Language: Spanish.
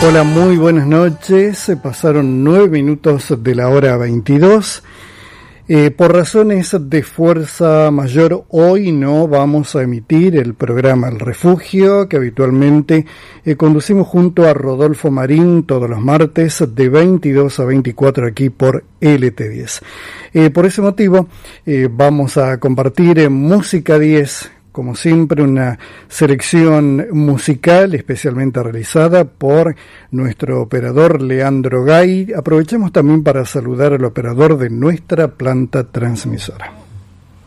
Hola, muy buenas noches. Se pasaron 9 minutos de la hora 22. Por razones de fuerza mayor, hoy no vamos a emitir el programa El Refugio, que habitualmente conducimos junto a Rodolfo Marín todos los martes de 22 a 24 aquí por LT10. Por ese motivo, vamos a compartir Música 10, como siempre, una selección musical especialmente realizada por nuestro operador Leandro Gay. Aprovechemos también para saludar al operador de nuestra planta transmisora.